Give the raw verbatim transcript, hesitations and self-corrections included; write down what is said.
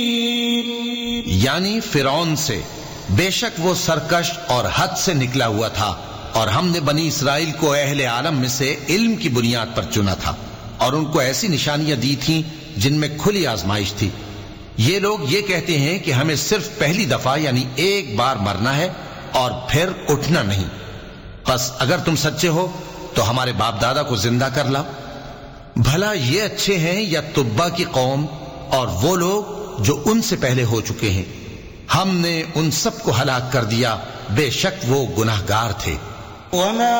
यानी फिरौन से। बेशक वो सरकश और हद से निकला हुआ था, और हमने बनी इसराइल को अहले आलम में से इल्म की बुनियाद पर चुना था, और उनको ऐसी निशानियां दी थीं जिनमें खुली आजमाइश थी। ये लोग ये कहते हैं कि हमें सिर्फ पहली दफा यानी एक बार मरना है और फिर उठना नहीं। बस अगर तुम सच्चे हो तो हमारे बाप दादा को जिंदा कर लाओ। भला ये अच्छे हैं या तुब्बा की कौम और वो लोग जो उनसे पहले हो चुके हैं? हमने उन सबको हलाक कर दिया, बेशक वो गुनाहगार थे।